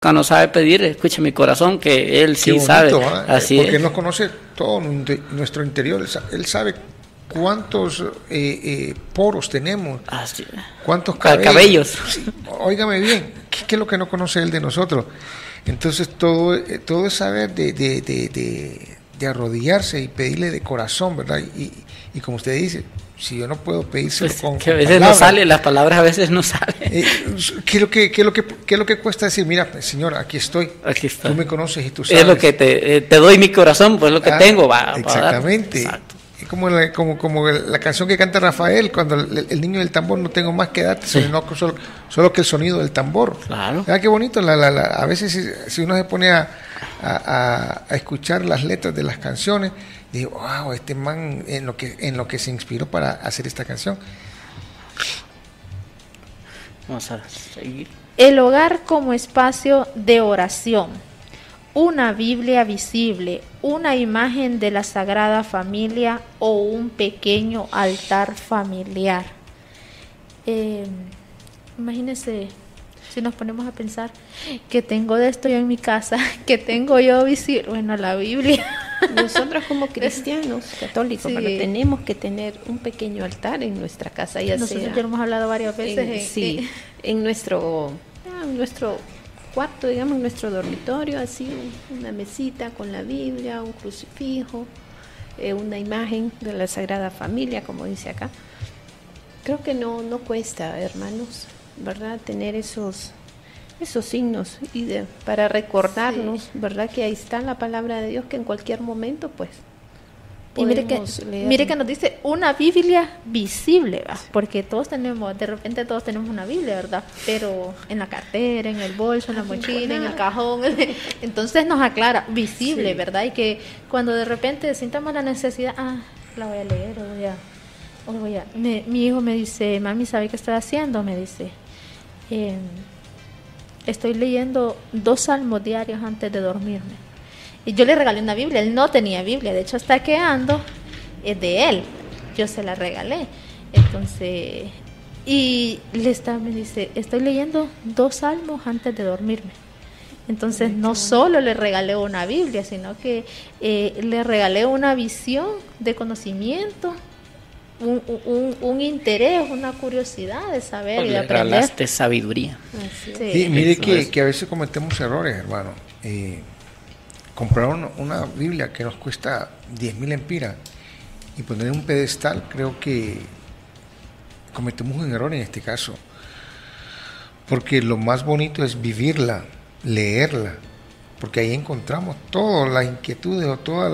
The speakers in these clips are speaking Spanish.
no sabe pedir, escuche mi corazón, que Él sí sabe. Así porque es. Él nos conoce todo nuestro interior. Él sabe cuántos poros tenemos, cuántos cabellos. Sí, óigame bien, ¿qué es lo que no conoce Él de nosotros? Entonces todo es saber de arrodillarse y pedirle de corazón, ¿verdad? Y como usted dice, si yo no puedo pedírselo pues, que a veces palabras, no sale, las palabras a veces no salen. ¿Qué es lo que cuesta decir? Mira, Señor, aquí estoy. Tú me conoces y tú sabes. Es lo que te doy mi corazón, pues lo que tengo. Exactamente. Es como la canción que canta Rafael, cuando el niño del tambor, no tengo más que darte, solo que el sonido del tambor. Claro. Qué bonito. A veces si uno se pone a escuchar las letras de las canciones, digo, wow, este man en lo que se inspiró para hacer esta canción. Vamos a seguir. El hogar como espacio de oración, una Biblia visible, una imagen de la Sagrada Familia o un pequeño altar familiar. Imagínense, si nos ponemos a pensar, que tengo de esto yo en mi casa, que tengo yo visible, bueno, la Biblia. Nosotros como cristianos católicos, sí, tenemos que tener un pequeño altar en nuestra casa. Nosotros ya lo hemos hablado varias veces. En nuestro cuarto, digamos, en nuestro dormitorio, así una mesita con la Biblia, un crucifijo, una imagen de la Sagrada Familia, como dice acá. Creo que no cuesta, hermanos, ¿verdad? Tener esos signos para recordarnos, sí, ¿verdad? Que ahí está la palabra de Dios, que en cualquier momento, pues, y mire que nos dice una Biblia visible, ¿va? Porque de repente todos tenemos una Biblia, ¿verdad? Pero en la cartera, en el bolso, en la mochila, en el cajón, entonces nos aclara, visible, sí, ¿verdad? Y que cuando de repente sintamos la necesidad, la voy a leer, mi hijo me dice, mami, ¿sabe qué estoy haciendo? Me dice, estoy leyendo 2 salmos diarios antes de dormirme. Y yo le regalé una Biblia, él no tenía Biblia, de hecho hasta que ando es de él, yo se la regalé. Entonces, me dice, estoy leyendo 2 salmos antes de dormirme. Entonces no solo le regalé una Biblia, sino que le regalé una visión de conocimiento, un interés, una curiosidad de saber y de aprender. Le regalaste sabiduría. Sí, mire que a veces cometemos errores, hermano. Comprar una Biblia que nos cuesta 10,000 empiras y poner en un pedestal, creo que cometemos un error en este caso, porque lo más bonito es vivirla, leerla, porque ahí encontramos todas las inquietudes o todas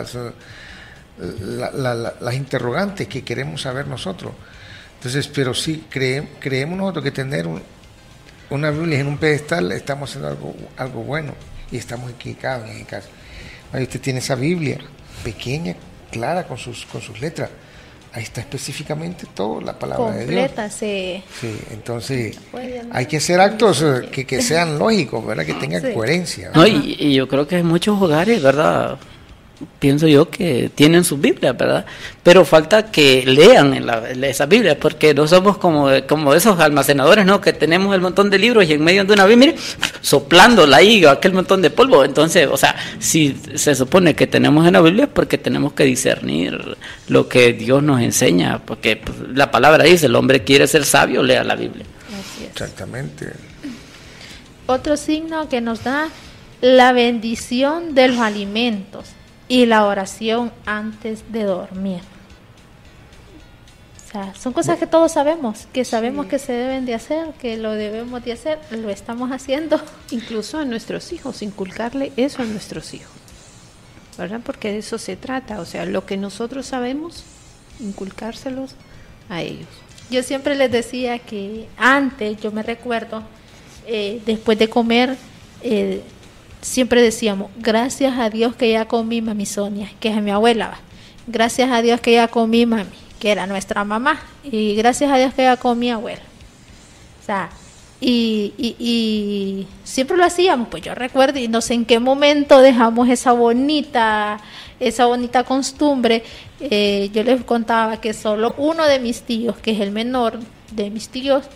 las interrogantes que queremos saber nosotros. Entonces, pero sí creemos nosotros que tener una Biblia en un pedestal estamos haciendo algo bueno, y estamos equivocados en el caso. Ahí usted tiene esa Biblia pequeña, clara, con sus letras. Ahí está específicamente toda la palabra completa, de Dios. Sí, entonces hay que hacer actos que sean lógicos, ¿verdad? Que tengan coherencia. No, y yo creo que hay muchos hogares, ¿verdad? Pienso yo que tienen sus Biblias, ¿verdad? Pero falta que lean esas Biblias, porque no somos como esos almacenadores, ¿no? Que tenemos el montón de libros y en medio de una Biblia, mire, soplándola ahí, aquel montón de polvo. Entonces, o sea, si se supone que tenemos en la Biblia es porque tenemos que discernir lo que Dios nos enseña, porque pues, la palabra dice, el hombre quiere ser sabio, lea la Biblia. Así es. Exactamente. Otro signo que nos da la bendición de los alimentos y la oración antes de dormir. O sea, son cosas que todos sabemos, que se deben de hacer, que lo debemos de hacer, lo estamos haciendo. Incluso a nuestros hijos, inculcarle eso a nuestros hijos, ¿verdad? Porque de eso se trata, o sea, lo que nosotros sabemos, inculcárselos a ellos. Yo siempre les decía que antes, yo me recuerdo, después de comer, siempre decíamos, gracias a Dios que ya comí, mami Sonia, que es mi abuela, gracias a Dios que ya comí, mami, que era nuestra mamá, y gracias a Dios que ya comí, abuela. O sea, y siempre lo hacíamos. Pues yo recuerdo, y no sé en qué momento dejamos esa bonita costumbre. Yo les contaba que solo uno de mis tíos, que es el menor de mis tíos,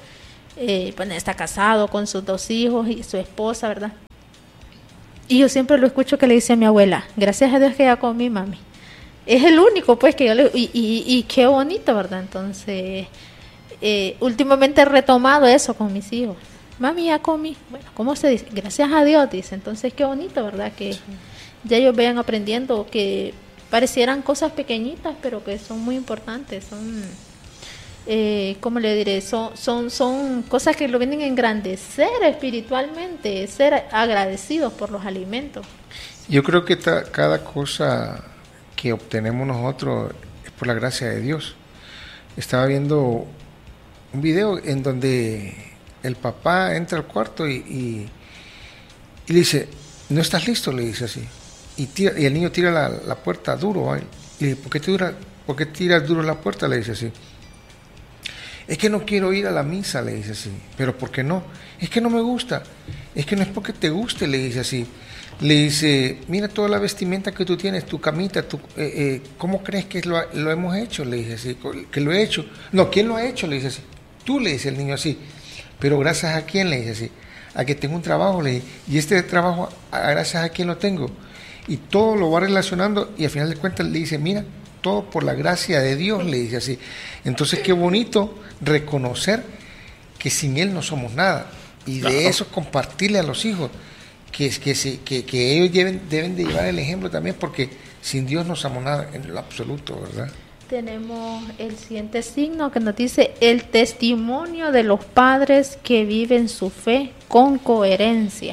Pues está casado con sus 2 hijos y su esposa, ¿verdad? Y yo siempre lo escucho que le dice a mi abuela, gracias a Dios que ya comí, mami. Es el único, pues, que yo le... Y qué bonito, ¿verdad? Entonces, últimamente he retomado eso con mis hijos. Mami, ya comí. Bueno, ¿cómo se dice? Gracias a Dios, dice. Entonces, qué bonito, ¿verdad? Que ya ellos vayan aprendiendo, que parecieran cosas pequeñitas, pero que son muy importantes. Son, ¿cómo le diré? Son cosas que lo vienen a engrandecer espiritualmente, ser agradecidos por los alimentos. Yo creo que cada cosa que obtenemos nosotros es por la gracia de Dios. Estaba viendo un video en donde el papá entra al cuarto y le dice, ¿no estás listo? Le dice así. Y el niño tira la puerta duro. ¿Eh? Y le dice, ¿por qué tiras duro la puerta? Le dice así. Es que no quiero ir a la misa, le dice así. ¿Pero por qué no? Es que no me gusta. Es que no es porque te guste, le dice así. Le dice, mira toda la vestimenta que tú tienes, tu camita, ¿cómo crees que lo hemos hecho? Le dice así, que lo he hecho. No, ¿quién lo ha hecho? Le dice así. Tú, le dice el niño así. Pero gracias a quién, le dice así. A que tengo un trabajo, le dice. Y este trabajo, gracias a quién lo tengo. Y todo lo va relacionando y al final de cuentas le dice, mira, todo por la gracia de Dios, le dice así. Entonces qué bonito reconocer que sin Él no somos nada. Y de eso compartirle a los hijos. Que ellos deben de llevar el ejemplo también, porque sin Dios no somos nada en lo absoluto, ¿verdad? Tenemos el siguiente signo que nos dice el testimonio de los padres que viven su fe con coherencia.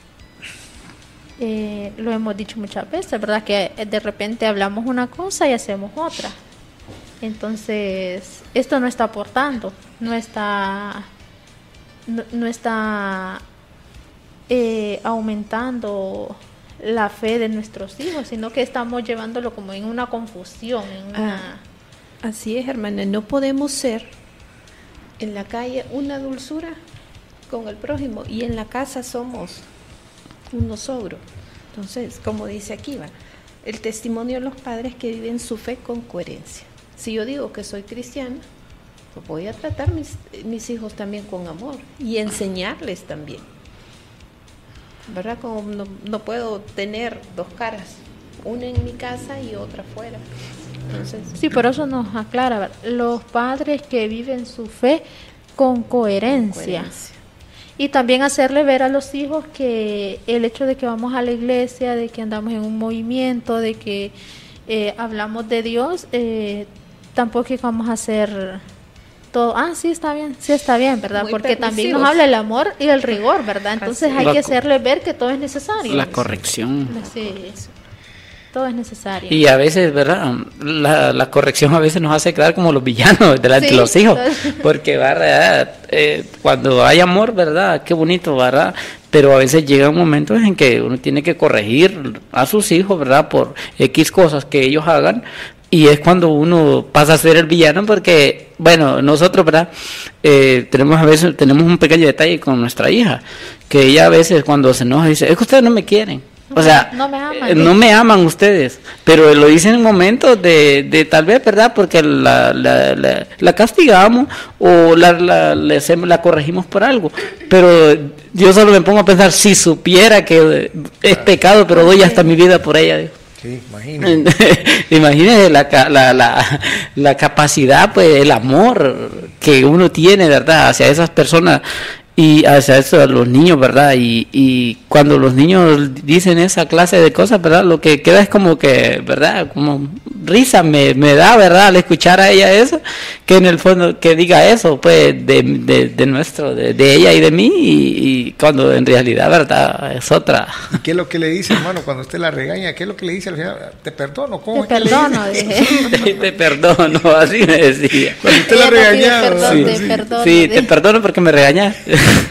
Lo hemos dicho muchas veces, ¿verdad? Que de repente hablamos una cosa y hacemos otra. Entonces, esto no está aportando, no está aumentando la fe de nuestros hijos, sino que estamos llevándolo como en una confusión. Así es, hermana, no podemos ser en la calle una dulzura con el prójimo y en la casa somos unos ogros. Entonces, como dice aquí, el testimonio de los padres que viven su fe con coherencia. Si yo digo que soy cristiana, pues voy a tratar mis hijos también con amor y enseñarles también. ¿Verdad? Como no puedo tener 2 caras, una en mi casa y otra fuera. Entonces, sí, por eso nos aclara, los padres que viven su fe con coherencia. Y también hacerle ver a los hijos que el hecho de que vamos a la iglesia, de que andamos en un movimiento, de que hablamos de Dios, tampoco es que vamos a hacer todo, sí está bien, ¿verdad? Muy porque permisivos. también nos habla el amor y el rigor, ¿verdad? Entonces hay que hacerle ver que todo es necesario. La corrección. Sí, todo es necesario. Y a veces, ¿verdad? La corrección a veces nos hace quedar como los villanos delante de los hijos. Porque, ¿verdad? Cuando hay amor, ¿verdad? Qué bonito, ¿verdad? Pero a veces llegan momentos en que uno tiene que corregir a sus hijos, ¿verdad? Por X cosas que ellos hagan. Y es cuando uno pasa a ser el villano porque, bueno, nosotros, ¿verdad? Tenemos un pequeño detalle con nuestra hija. Que ella a veces cuando se enoja dice, es que ustedes no me quieren. O sea, no me aman ustedes, pero lo dicen en momentos de tal vez, ¿verdad? Porque la castigamos o la corregimos por algo. Pero yo solo me pongo a pensar, si supiera que es pecado, pero doy hasta mi vida por ella. Sí, imagínese. Imagínese la capacidad, pues, el amor que uno tiene, ¿verdad? Hacia esas personas. Y hacia eso a los niños, ¿verdad? Y cuando los niños dicen esa clase de cosas, ¿verdad? Lo que queda es como que, ¿verdad? Como risa me da, ¿verdad? Al escuchar a ella eso, que en el fondo que diga eso, pues, de ella y de mí, y cuando en realidad, ¿verdad? Es otra. ¿Y qué es lo que le dice, hermano, cuando usted la regaña? ¿Qué es lo que le dice al final? ¿Te perdono? ¿Cómo te perdono? Te perdono, así me decía. Cuando usted la regañaba. Sí, te perdono porque me regañaste.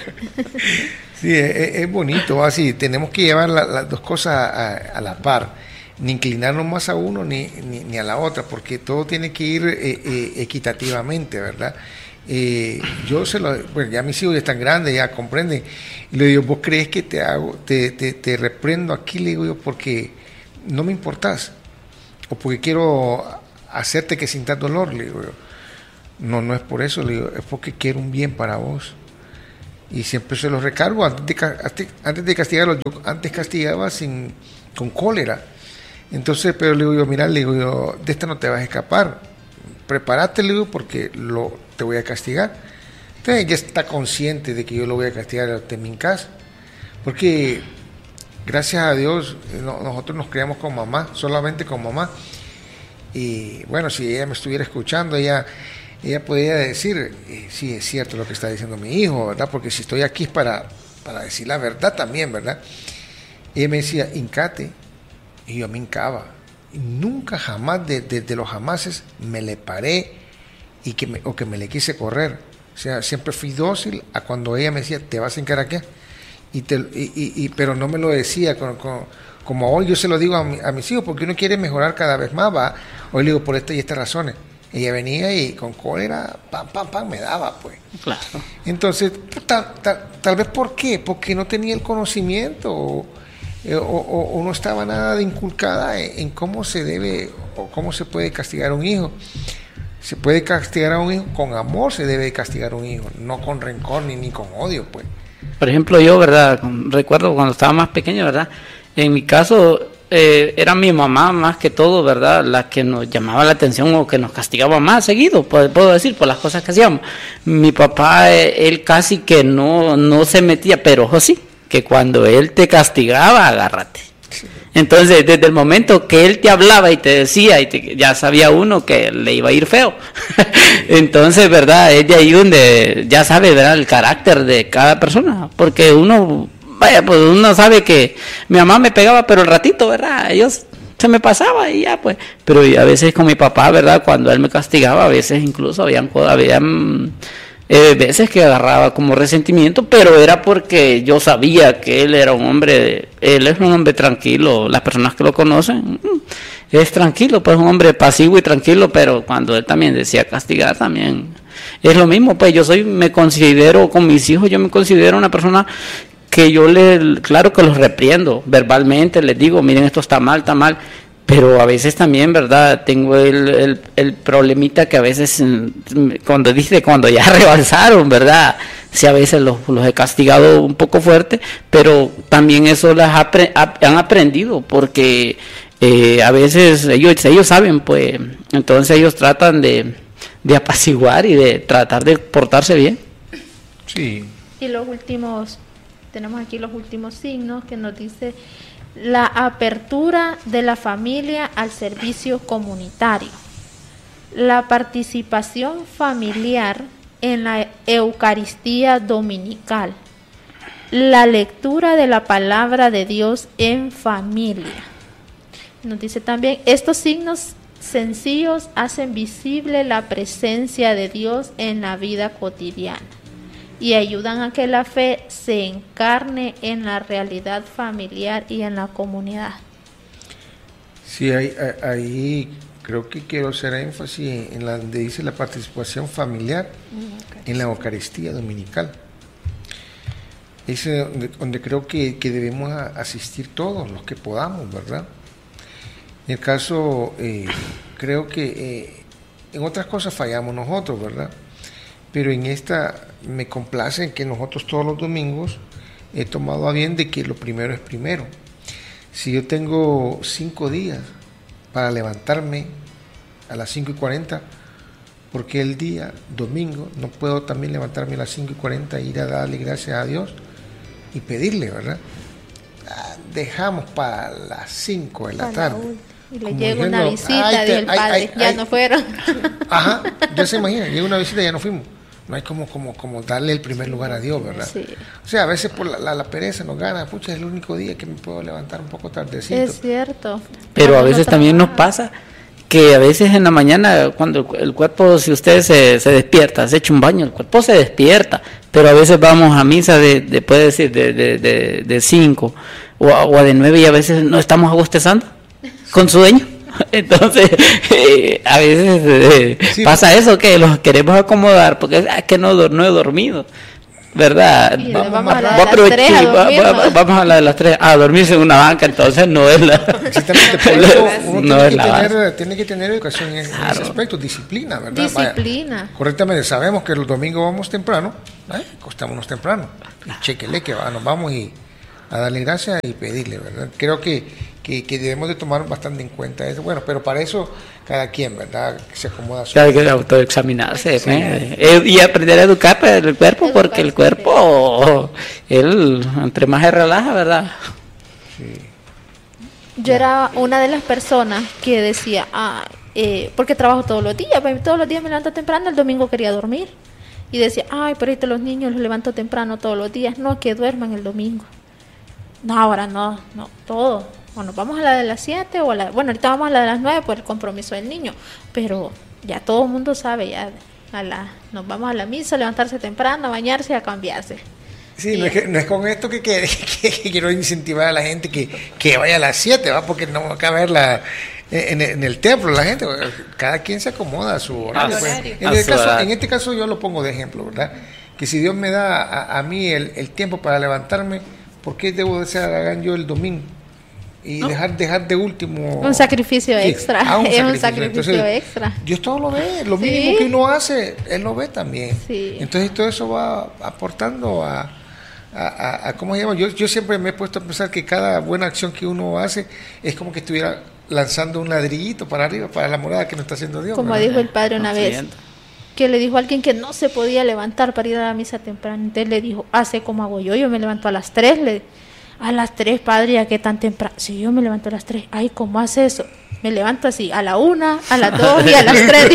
Sí, es bonito, así tenemos que llevar las dos cosas a la par, ni inclinarnos más a uno ni a la otra, porque todo tiene que ir equitativamente, ¿verdad? Bueno, ya mis hijos ya están grandes, ya comprenden, y le digo, ¿vos crees que te reprendo aquí? Le digo yo, porque no me importás, o porque quiero hacerte que sintas dolor, le digo yo. No es por eso, le digo, es porque quiero un bien para vos. y siempre se los recargo antes de castigarlos. Yo antes castigaba con cólera. Entonces, pero le digo yo, mira, le digo yo, de esta no te vas a escapar, prepárate, le digo, porque te voy a castigar. Entonces ella está consciente de que yo lo voy a castigar en mi casa, porque gracias a Dios nosotros nos criamos con mamá, solamente con mamá. Y bueno, si ella me estuviera escuchando, ella podría decir, sí, es cierto lo que está diciendo mi hijo, ¿verdad? Porque si estoy aquí es para decir la verdad también, ¿verdad? Ella me decía, hincate, y yo me hincaba. Y nunca jamás, de los jamases, me le paré o que me le quise correr. O sea, siempre fui dócil a cuando ella me decía, te vas a hincar aquí. Pero no me lo decía como hoy yo se lo digo a mis hijos, porque uno quiere mejorar cada vez más, va. Hoy le digo por estas y estas razones. Ella venía y con cólera, pam, me daba, pues. Claro. Entonces, tal vez ¿por qué? Porque no tenía el conocimiento o no estaba nada de inculcada en cómo se debe o cómo se puede castigar a un hijo. Se puede castigar a un hijo con amor, se debe castigar a un hijo, no con rencor ni con odio, pues. Por ejemplo, yo, ¿verdad? Recuerdo cuando estaba más pequeño, ¿verdad? En mi caso, era mi mamá más que todo, ¿verdad? La que nos llamaba la atención o que nos castigaba más seguido, puedo decir, por las cosas que hacíamos. Mi papá, él casi que no se metía, pero ojo sí, que cuando él te castigaba, agárrate. Entonces, desde el momento que él te hablaba y te decía, ya sabía uno que le iba a ir feo. Entonces, ¿verdad? Es de ahí donde ya sabe, ¿verdad? El carácter de cada persona. Porque uno, pues uno sabe que mi mamá me pegaba, pero el ratito, ¿verdad? Se me pasaba y ya, pues. Pero a veces con mi papá, ¿verdad? Cuando él me castigaba, a veces incluso habían veces que agarraba como resentimiento, pero era porque yo sabía que él es un hombre tranquilo. Las personas que lo conocen, es tranquilo, pues un hombre pasivo y tranquilo, pero cuando él también decía castigar, también es lo mismo. Pues me considero, con mis hijos, yo me considero una persona que claro que los repriendo verbalmente, les digo, miren, esto está mal, pero a veces también, ¿verdad? Tengo el problemita que a veces, cuando ya rebalsaron, ¿verdad? Sí, a veces los he castigado un poco fuerte, pero también eso han aprendido, porque a veces ellos saben, pues, entonces ellos tratan de apaciguar y de tratar de portarse bien. Sí. Y tenemos aquí los últimos signos que nos dice la apertura de la familia al servicio comunitario, la participación familiar en la Eucaristía dominical, la lectura de la palabra de Dios en familia. Nos dice también, estos signos sencillos hacen visible la presencia de Dios en la vida cotidiana y ayudan a que la fe se encarne en la realidad familiar y en la comunidad. Sí, ahí creo que quiero hacer énfasis en donde dice la participación familiar en la Eucaristía dominical. Es donde creo que debemos asistir todos los que podamos, ¿verdad? En el caso, creo que en otras cosas fallamos nosotros, ¿verdad? Pero en esta me complace en que nosotros todos los domingos he tomado a bien de que lo primero es primero. Si yo tengo 5 días para levantarme a las 5:40, ¿por qué el día domingo no puedo también levantarme a las 5:40 e ir a darle gracias a Dios y pedirle, ¿verdad? Dejamos para las 5 de la tarde. Y le llega una visita, dijo el padre, ya no fueron. Ajá, ya se imagina, llega una visita y ya no fuimos. No hay como darle el primer lugar a Dios, ¿verdad? Sí. O sea, a veces por la pereza nos gana, pucha, es el único día que me puedo levantar un poco tardecito. Es cierto. Pero a veces también nos pasa que a veces en la mañana, cuando el cuerpo, si usted se despierta, se echa un baño, el cuerpo se despierta, pero a veces vamos a misa puede decir, de 5 o de 9 y a veces no estamos abostezando con sueño. Entonces, a veces pasa eso, que los queremos acomodar porque es que no he dormido. ¿verdad? Vamos a la de las 3 a dormirse en una banca, entonces no es la... Exactamente, por eso uno tiene que tener educación en ese aspecto, disciplina, ¿verdad? Disciplina. Vaya, correctamente, sabemos que los domingos vamos temprano, acostémonos temprano, chéquele que nos vamos a darle gracias y pedirle, ¿verdad? Creo que debemos de tomar bastante en cuenta eso. Bueno, pero para eso cada quien, ¿verdad? Que se acomoda a su... Hay que autoexaminarse, sí. Y aprender a educar el cuerpo, porque el cuerpo, él, entre más se relaja, ¿verdad? Sí. Yo era una de las personas que decía, porque trabajo todos los días me levanto temprano, el domingo quería dormir. Y decía, pero ahorita los niños los levanto temprano todos los días, no, que duerman el domingo. No, ahora no, todo. Bueno, vamos a la de las 7 bueno, ahorita vamos a la de las 9 por el compromiso del niño, pero ya todo el mundo sabe, ya nos vamos a la misa, levantarse temprano, bañarse y a cambiarse. Sí, no es con esto que quiero incentivar a la gente que vaya a las 7, ¿va? Porque no va a caber en el templo la gente, cada quien se acomoda a su horario. En este caso yo lo pongo de ejemplo, ¿verdad? Que si Dios me da a mí el tiempo para levantarme, ¿por qué debo de ser yo el domingo? Y dejar de último... Un sacrificio extra. Es un sacrificio Entonces, extra. Dios todo lo ve, lo mínimo que uno hace, Él lo ve también. Sí. Entonces todo eso va aportando a ¿cómo se llama? Yo siempre me he puesto a pensar que cada buena acción que uno hace es como que estuviera lanzando un ladrillito para arriba, para la morada que nos está haciendo Dios. Como ¿verdad? dijo el padre una vez, que le dijo a alguien que no se podía levantar para ir a la misa temprano. Entonces le dijo, hace como hago yo me levanto a las 3, a las 3, padre, ¿ya qué tan temprano? Si yo me levanto a las 3, ay, ¿cómo hace eso? Me levanto así, a la 1, a las 2 y a las 3.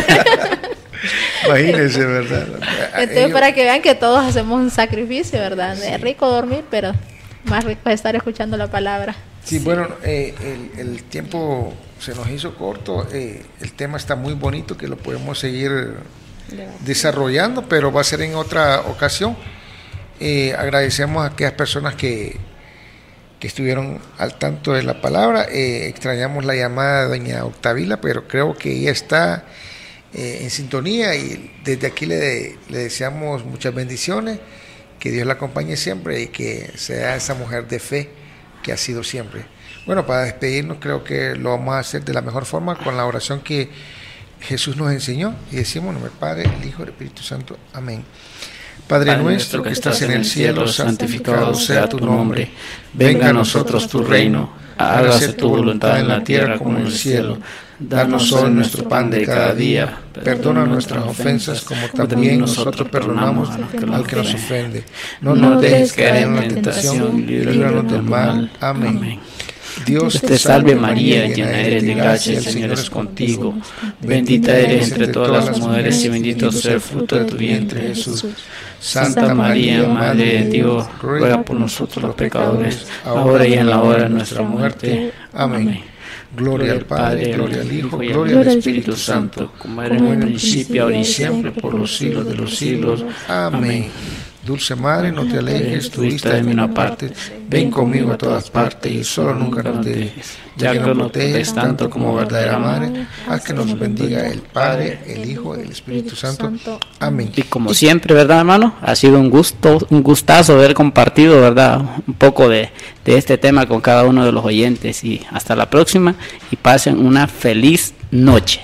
Imagínense, ¿verdad? Entonces, para que vean que todos hacemos un sacrificio, ¿verdad? Sí. Es rico dormir, pero más rico es estar escuchando la palabra. Sí, bueno, el tiempo se nos hizo corto, el tema está muy bonito, que lo podemos seguir desarrollando, pero va a ser en otra ocasión. Agradecemos a aquellas personas que estuvieron al tanto de la palabra. Extrañamos la llamada de doña Octavila, pero creo que ella está en sintonía y desde aquí le deseamos muchas bendiciones, que Dios la acompañe siempre y que sea esa mujer de fe que ha sido siempre. Bueno, para despedirnos creo que lo vamos a hacer de la mejor forma con la oración que Jesús nos enseñó y decimos en nombre del Padre, el Hijo y el Espíritu Santo. Amén. Padre nuestro que estás en el cielo, santificado sea tu nombre. Venga a nosotros tu reino. Hágase tu voluntad en la tierra como en el cielo. Danos hoy nuestro pan de cada día. Perdona nuestras ofensas como también nosotros perdonamos al que nos ofende. No nos dejes caer en la tentación, líbranos del mal. Amén. Dios te salve María, llena eres de gracia, el Señor es contigo. Bendita eres entre todas las mujeres y bendito sea el fruto de tu vientre, Jesús. Santa María, Madre de Dios, ruega por nosotros los pecadores, ahora y en la hora de nuestra muerte. Amén. Gloria al Padre, gloria al Hijo, gloria al Espíritu Santo, como era en el principio, ahora y siempre, por los siglos de los siglos. Amén. Dulce Madre, no te alejes, tu vista de mí no apartes, ven conmigo a todas partes y solo nunca nos dejes, ya que nos proteges tanto como verdadera Madre, haz que nos bendiga el Padre, el Hijo y el Espíritu Santo. Amén. Y como siempre, ¿verdad, hermano? Ha sido un gustazo haber compartido, ¿verdad? Un poco de este tema con cada uno de los oyentes y hasta la próxima y pasen una feliz noche.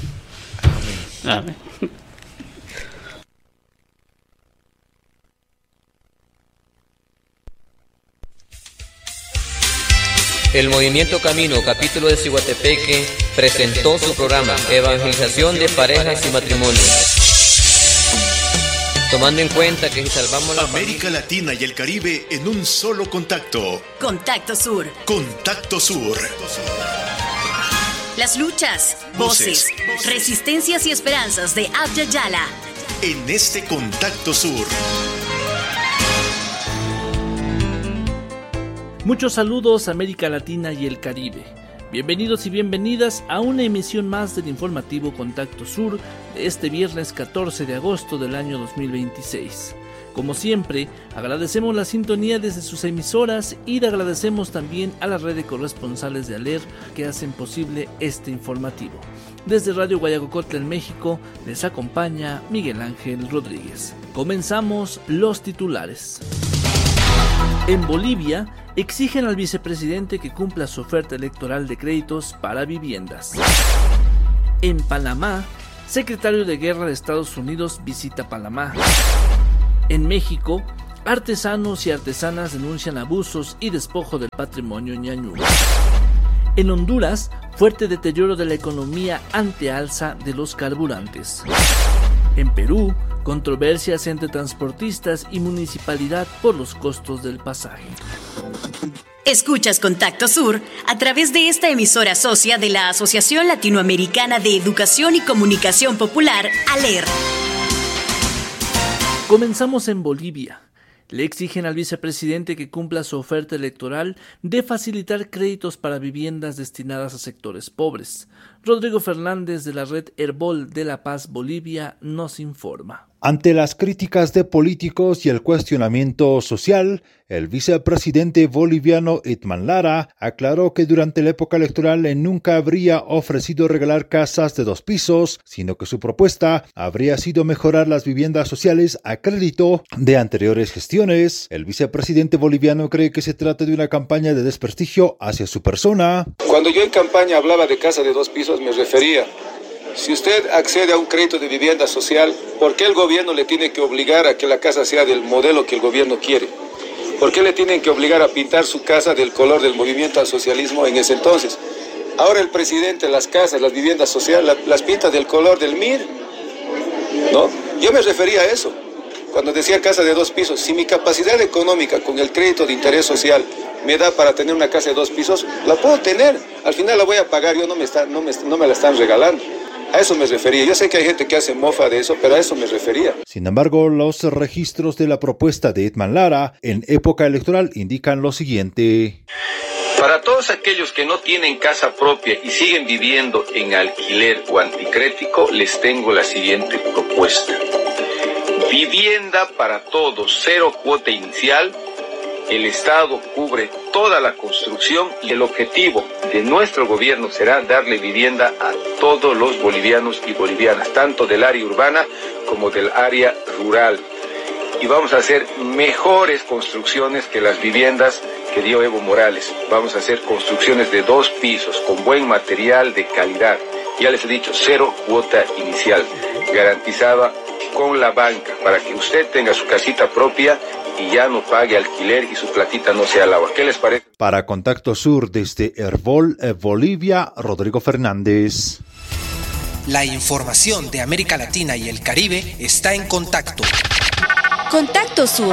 Amén. Amén. El Movimiento Camino, capítulo de Ciguatepeque, presentó su programa Evangelización de Parejas y Matrimonios. Tomando en cuenta que si salvamos la América Latina y el Caribe en un solo contacto. Contacto Sur. Contacto Sur. Las luchas, voces, resistencias y esperanzas de Abya Yala. En este Contacto Sur. Muchos saludos a América Latina y el Caribe. Bienvenidos y bienvenidas a una emisión más del informativo Contacto Sur de este viernes 14 de agosto del año 2026. Como siempre, agradecemos la sintonía desde sus emisoras y le agradecemos también a la red de corresponsales de ALER que hacen posible este informativo. Desde Radio Guayacocotla en México les acompaña Miguel Ángel Rodríguez. Comenzamos los titulares. En Bolivia, exigen al vicepresidente que cumpla su oferta electoral de créditos para viviendas. En Panamá, secretario de Guerra de Estados Unidos visita Panamá. En México, artesanos y artesanas denuncian abusos y despojo del patrimonio ñañú. En Honduras, fuerte deterioro de la economía ante alza de los carburantes. En Perú, controversias entre transportistas y municipalidad por los costos del pasaje. Escuchas Contacto Sur a través de esta emisora socia de la Asociación Latinoamericana de Educación y Comunicación Popular, ALER. Comenzamos en Bolivia. Le exigen al vicepresidente que cumpla su oferta electoral de facilitar créditos para viviendas destinadas a sectores pobres. Rodrigo Fernández de la red Herbol de La Paz Bolivia nos informa. Ante las críticas de políticos y el cuestionamiento social, el vicepresidente boliviano Itman Lara aclaró que durante la época electoral nunca habría ofrecido regalar casas de 2 pisos, sino que su propuesta habría sido mejorar las viviendas sociales a crédito de anteriores gestiones. El vicepresidente boliviano cree que se trata de una campaña de desprestigio hacia su persona. Cuando yo en campaña hablaba de casa de 2 pisos, me refería: si usted accede a un crédito de vivienda social, ¿por qué el gobierno le tiene que obligar a que la casa sea del modelo que el gobierno quiere? ¿Por qué le tienen que obligar a pintar su casa del color del movimiento al socialismo en ese entonces? Ahora el presidente, las casas, las viviendas sociales, las pinta del color del MIR, ¿no? Yo me refería a eso, cuando decía casa de 2 pisos. Si mi capacidad económica con el crédito de interés social me da para tener una casa de 2 pisos, la puedo tener. Al final la voy a pagar, no me la están regalando. A eso me refería. Yo sé que hay gente que hace mofa de eso, pero a eso me refería. Sin embargo, los registros de la propuesta de Itman Lara en época electoral indican lo siguiente. Para todos aquellos que no tienen casa propia y siguen viviendo en alquiler o anticrético, les tengo la siguiente propuesta. Vivienda para todos, 0 cuota inicial. El Estado cubre toda la construcción y el objetivo de nuestro gobierno será darle vivienda a todos los bolivianos y bolivianas, tanto del área urbana como del área rural. Y vamos a hacer mejores construcciones que las viviendas que dio Evo Morales. Vamos a hacer construcciones de 2 pisos, con buen material de calidad. Ya les he dicho, 0 cuota inicial, garantizada con la banca, para que usted tenga su casita propia y ya no pague alquiler y su platita no sea al agua. ¿Qué les parece? Para Contacto Sur desde Herbol, Bolivia, Rodrigo Fernández. La información de América Latina y el Caribe está en Contacto. Contacto Sur.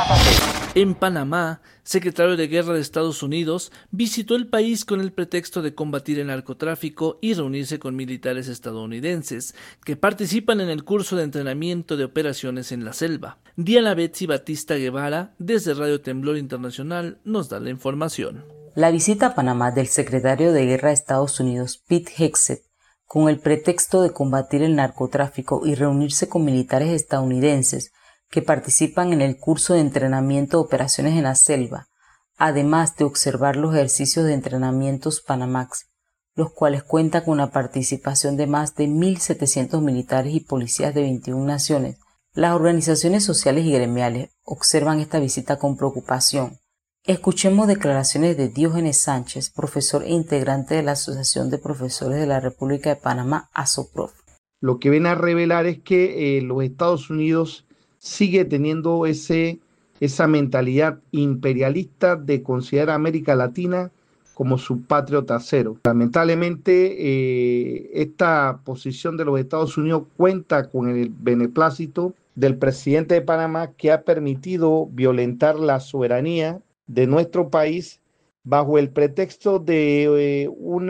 En Panamá, secretario de Guerra de Estados Unidos visitó el país con el pretexto de combatir el narcotráfico y reunirse con militares estadounidenses que participan en el curso de entrenamiento de operaciones en la selva. Diana Betsy Batista Guevara, desde Radio Temblor Internacional, nos da la información. La visita a Panamá del secretario de Guerra de Estados Unidos, Pete Hegseth, con el pretexto de combatir el narcotráfico y reunirse con militares estadounidenses que participan en el curso de entrenamiento de operaciones en la selva, además de observar los ejercicios de entrenamientos Panamax, los cuales cuentan con la participación de más de 1.700 militares y policías de 21 naciones. Las organizaciones sociales y gremiales observan esta visita con preocupación. Escuchemos declaraciones de Diógenes Sánchez, profesor e integrante de la Asociación de Profesores de la República de Panamá, ASOPROF. Lo que viene a revelar es que los Estados Unidos sigue teniendo esa mentalidad imperialista de considerar a América Latina como su patrio trasero. Lamentablemente, esta posición de los Estados Unidos cuenta con el beneplácito del presidente de Panamá, que ha permitido violentar la soberanía de nuestro país bajo el pretexto de un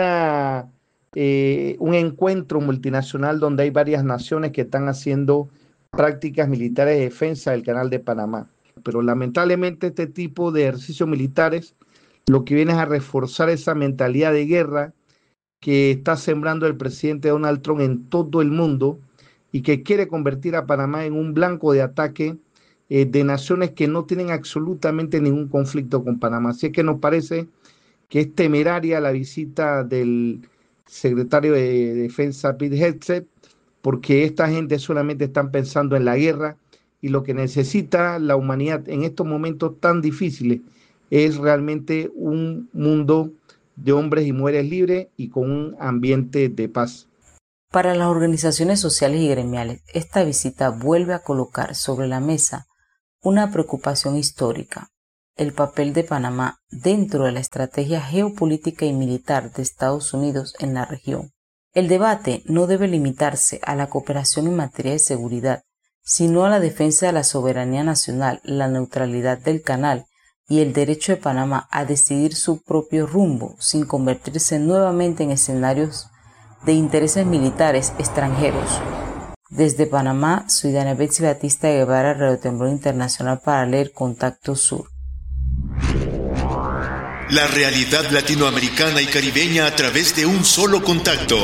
encuentro multinacional donde hay varias naciones que están haciendo prácticas militares de defensa del Canal de Panamá. Pero lamentablemente este tipo de ejercicios militares lo que viene es a reforzar esa mentalidad de guerra que está sembrando el presidente Donald Trump en todo el mundo y que quiere convertir a Panamá en un blanco de ataque de naciones que no tienen absolutamente ningún conflicto con Panamá. Así es que nos parece que es temeraria la visita del secretario de Defensa Pete Hegseth, porque esta gente solamente están pensando en la guerra y lo que necesita la humanidad en estos momentos tan difíciles es realmente un mundo de hombres y mujeres libres y con un ambiente de paz. Para las organizaciones sociales y gremiales, esta visita vuelve a colocar sobre la mesa una preocupación histórica: el papel de Panamá dentro de la estrategia geopolítica y militar de Estados Unidos en la región. El debate no debe limitarse a la cooperación en materia de seguridad, sino a la defensa de la soberanía nacional, la neutralidad del canal y el derecho de Panamá a decidir su propio rumbo sin convertirse nuevamente en escenarios de intereses militares extranjeros. Desde Panamá, soy Diana Betsy Batista Guevara, Radio Temblor Internacional, para leer Contacto Sur. La realidad latinoamericana y caribeña a través de un solo contacto.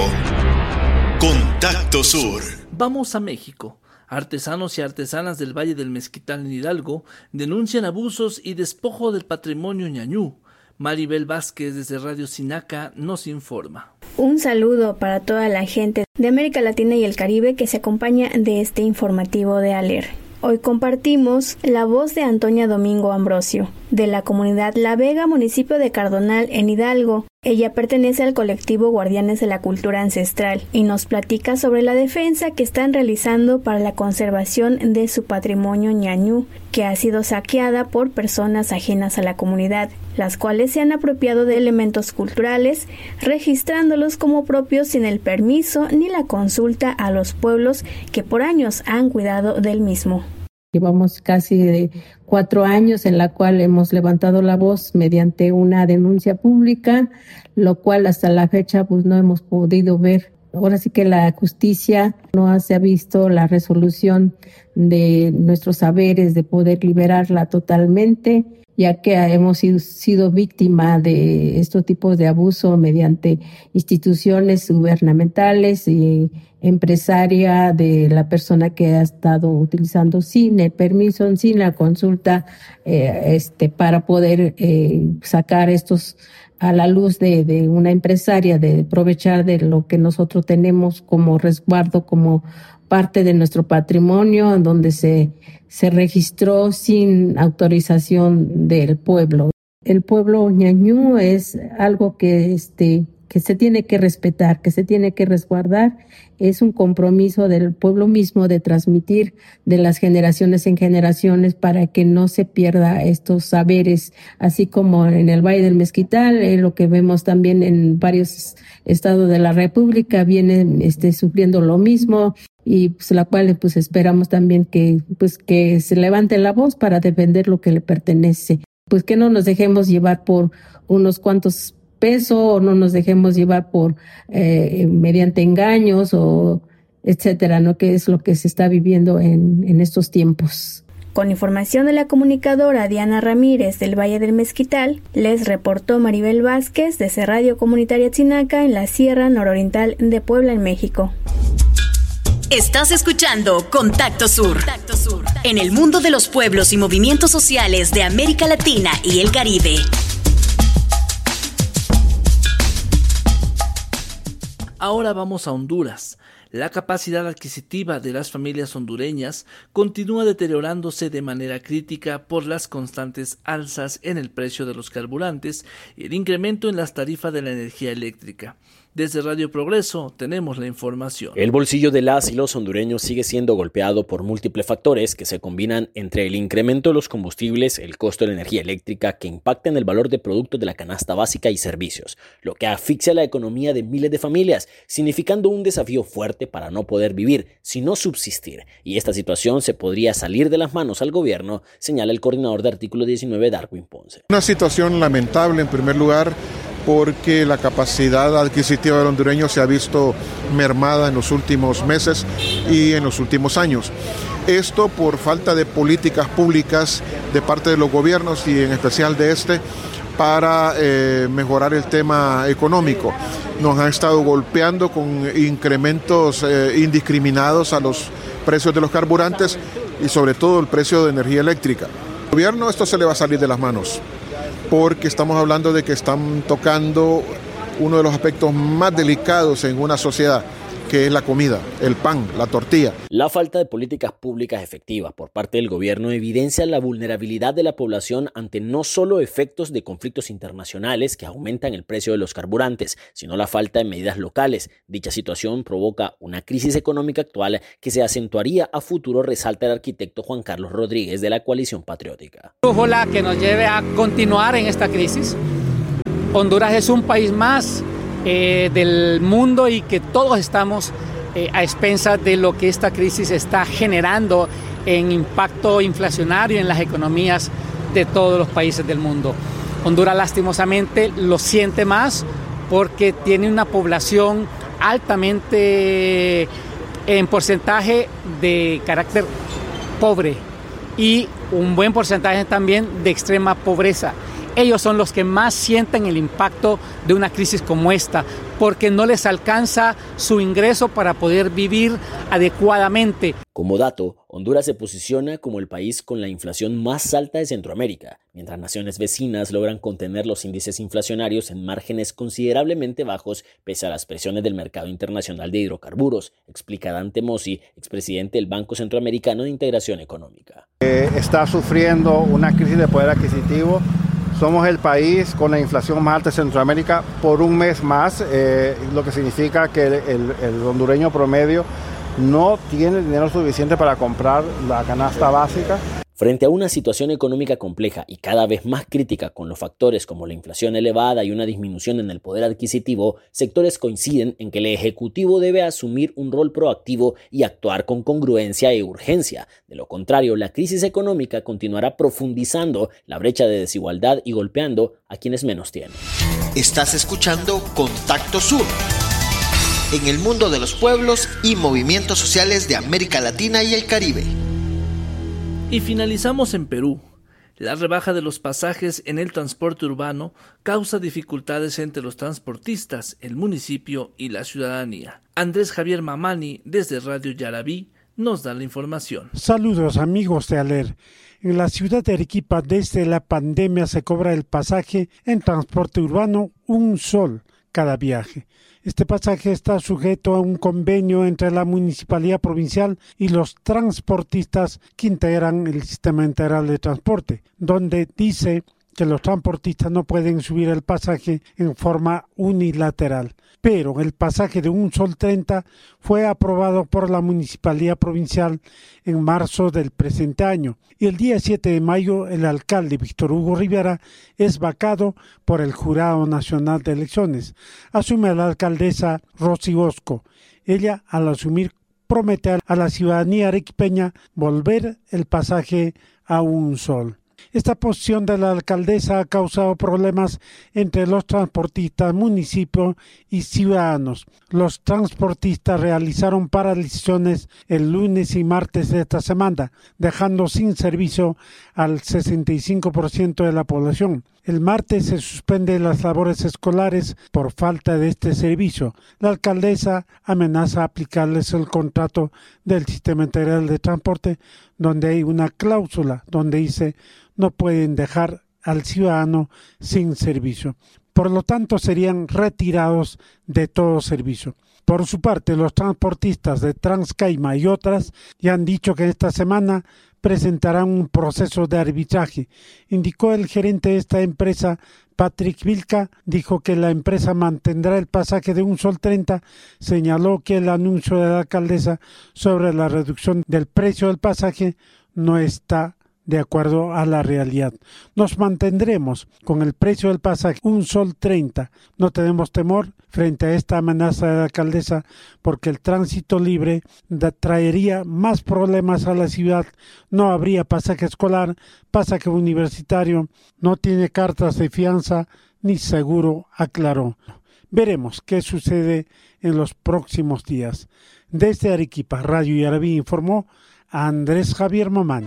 Contacto Sur. Vamos a México. Artesanos y artesanas del Valle del Mezquital en Hidalgo denuncian abusos y despojo del patrimonio ñañú. Maribel Vázquez desde Radio Sinaca nos informa. Un saludo para toda la gente de América Latina y el Caribe que se acompaña de este informativo de ALER. Hoy compartimos la voz de Antonia Domingo Ambrosio, de la comunidad La Vega, municipio de Cardonal, en Hidalgo. Ella pertenece al colectivo Guardianes de la Cultura Ancestral y nos platica sobre la defensa que están realizando para la conservación de su patrimonio ñañú, que ha sido saqueada por personas ajenas a la comunidad, las cuales se han apropiado de elementos culturales, registrándolos como propios sin el permiso ni la consulta a los pueblos que por años han cuidado del mismo. Llevamos casi de 4 años en la cual hemos levantado la voz mediante una denuncia pública, lo cual hasta la fecha pues no hemos podido ver. Ahora sí que la justicia no se ha visto la resolución de nuestros saberes de poder liberarla totalmente, ya que hemos sido víctima de estos tipos de abuso mediante instituciones gubernamentales y empresaria de la persona que ha estado utilizando sin el permiso, sin la consulta, para poder sacar estos a la luz de una empresaria, de aprovechar de lo que nosotros tenemos como resguardo, como parte de nuestro patrimonio, en donde se registró sin autorización del pueblo. El pueblo ñañú es algo que se tiene que respetar, que se tiene que resguardar. Es un compromiso del pueblo mismo de transmitir de las generaciones en generaciones para que no se pierda estos saberes, así como en el Valle del Mezquital, lo que vemos también en varios estados de la República, vienen sufriendo lo mismo, y pues la cual pues esperamos también que se levante la voz para defender lo que le pertenece. Pues que no nos dejemos llevar por unos cuantos pesos, o no nos dejemos llevar por mediante engaños o etcétera, ¿no? Que es lo que se está viviendo en estos tiempos. Con información de la comunicadora Diana Ramírez del Valle del Mezquital, les reportó Maribel Vázquez desde Radio Comunitaria Tzinaca en la Sierra Nororiental de Puebla, en México. Estás escuchando Contacto Sur. En el mundo de los pueblos y movimientos sociales de América Latina y el Caribe. Ahora vamos a Honduras. La capacidad adquisitiva de las familias hondureñas continúa deteriorándose de manera crítica por las constantes alzas en el precio de los carburantes y el incremento en las tarifas de la energía eléctrica. Desde Radio Progreso tenemos la información. El bolsillo de las y los hondureños sigue siendo golpeado por múltiples factores que se combinan entre el incremento de los combustibles, el costo de la energía eléctrica que impacta en el valor de productos de la canasta básica y servicios, lo que asfixia la economía de miles de familias, significando un desafío fuerte para no poder vivir, sino subsistir. Y esta situación se podría salir de las manos al gobierno, señala el coordinador de Artículo 19, Darwin Ponce. Una situación lamentable en primer lugar, porque la capacidad adquisitiva del hondureño se ha visto mermada en los últimos meses y en los últimos años. Esto por falta de políticas públicas de parte de los gobiernos y en especial de para mejorar el tema económico. Nos han estado golpeando con incrementos indiscriminados a los precios de los carburantes y sobre todo el precio de energía eléctrica. Al gobierno esto se le va a salir de las manos, porque estamos hablando de que están tocando uno de los aspectos más delicados en una sociedad, que es la comida, el pan, la tortilla. La falta de políticas públicas efectivas por parte del gobierno evidencia la vulnerabilidad de la población ante no solo efectos de conflictos internacionales que aumentan el precio de los carburantes, sino la falta de medidas locales. Dicha situación provoca una crisis económica actual que se acentuaría a futuro, resalta el arquitecto Juan Carlos Rodríguez de la Coalición Patriótica. Ojalá que nos lleve a continuar en esta crisis. Honduras es un país más del mundo y que todos estamos a expensas de lo que esta crisis está generando en impacto inflacionario en las economías de todos los países del mundo. Honduras lastimosamente lo siente más porque tiene una población altamente en porcentaje de carácter pobre y un buen porcentaje también de extrema pobreza. Ellos son los que más sienten el impacto de una crisis como esta, porque no les alcanza su ingreso para poder vivir adecuadamente. Como dato, Honduras se posiciona como el país con la inflación más alta de Centroamérica, mientras naciones vecinas logran contener los índices inflacionarios en márgenes considerablemente bajos pese a las presiones del mercado internacional de hidrocarburos, explica Dante Mossi, expresidente del Banco Centroamericano de Integración Económica. Está sufriendo una crisis de poder adquisitivo. Somos el país con la inflación más alta de Centroamérica por un mes más, lo que significa que el hondureño promedio no tiene dinero suficiente para comprar la canasta básica. Frente a una situación económica compleja y cada vez más crítica con los factores como la inflación elevada y una disminución en el poder adquisitivo, sectores coinciden en que el Ejecutivo debe asumir un rol proactivo y actuar con congruencia e urgencia. De lo contrario, la crisis económica continuará profundizando la brecha de desigualdad y golpeando a quienes menos tienen. Estás escuchando Contacto Sur, en el mundo de los pueblos y movimientos sociales de América Latina y el Caribe. Y finalizamos en Perú. La rebaja de los pasajes en el transporte urbano causa dificultades entre los transportistas, el municipio y la ciudadanía. Andrés Javier Mamani, desde Radio Yarabí, nos da la información. Saludos amigos de ALER. En la ciudad de Arequipa, desde la pandemia se cobra el pasaje en transporte urbano $1 cada viaje. Este pasaje está sujeto a un convenio entre la Municipalidad Provincial y los transportistas que integran el Sistema Integral de Transporte, donde dice que los transportistas no pueden subir el pasaje en forma unilateral. Pero el pasaje de $1.30 fue aprobado por la Municipalidad Provincial en marzo del presente año. Y el día 7 de mayo el alcalde Víctor Hugo Rivera es vacado por el Jurado Nacional de Elecciones. Asume a la alcaldesa Rosy Bosco. Ella, al asumir, promete a la ciudadanía arequipeña volver el pasaje a $1. Esta posición de la alcaldesa ha causado problemas entre los transportistas, municipio y ciudadanos. Los transportistas realizaron paralizaciones el lunes y martes de esta semana, dejando sin servicio al 65% de la población. El martes se suspenden las labores escolares por falta de este servicio. La alcaldesa amenaza aplicarles el contrato del Sistema Integral de Transporte, donde hay una cláusula donde dice no pueden dejar al ciudadano sin servicio. Por lo tanto, serían retirados de todo servicio. Por su parte, los transportistas de Transcaima y otras ya han dicho que esta semana presentarán un proceso de arbitraje. Indicó el gerente de esta empresa, Patrick Vilca, dijo que la empresa mantendrá el pasaje de $1.30. Señaló que el anuncio de la alcaldesa sobre la reducción del precio del pasaje no está de acuerdo a la realidad. Nos mantendremos con el precio del pasaje $1.30. No tenemos temor frente a esta amenaza de la alcaldesa porque el tránsito libre traería más problemas a la ciudad. No habría pasaje escolar, pasaje universitario, no tiene cartas de fianza ni seguro, aclaró. Veremos qué sucede en los próximos días. Desde Arequipa, Radio Yarabí informó a Andrés Javier Mamán.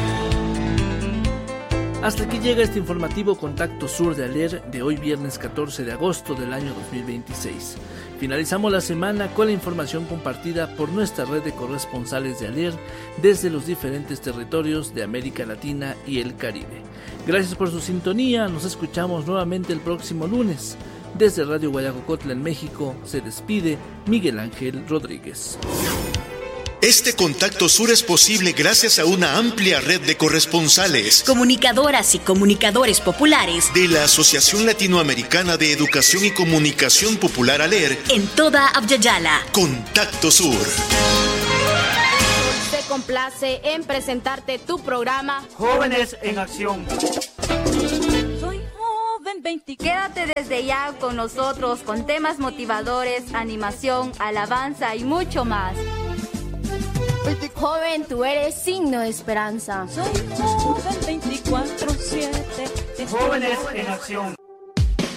Hasta aquí llega este informativo Contacto Sur de ALER de hoy viernes 14 de agosto del año 2026. Finalizamos la semana con la información compartida por nuestra red de corresponsales de ALER desde los diferentes territorios de América Latina y el Caribe. Gracias por su sintonía, nos escuchamos nuevamente el próximo lunes. Desde Radio Guayacocotla en México se despide Miguel Ángel Rodríguez. Este Contacto Sur es posible gracias a una amplia red de corresponsales, comunicadoras y comunicadores populares de la Asociación Latinoamericana de Educación y Comunicación Popular ALER en toda Abya-Yala. Contacto Sur se complace en presentarte tu programa Jóvenes en Acción. Soy joven 20. Quédate desde ya con nosotros con temas motivadores, animación, alabanza y mucho más. Joven, tú eres signo de esperanza. Soy joven 24/7. Jóvenes en Acción.